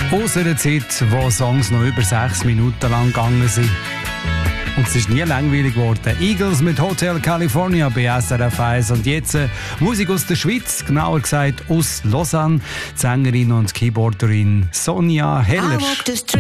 Aus einer Zeit, wo Songs noch über 6 Minuten lang gegangen sind. Und es ist nie langweilig geworden. Eagles mit Hotel California bei SRF 1. Und jetzt Musik aus der Schweiz, genauer gesagt aus Lausanne. Die Sängerin und Keyboarderin Sonja Heller.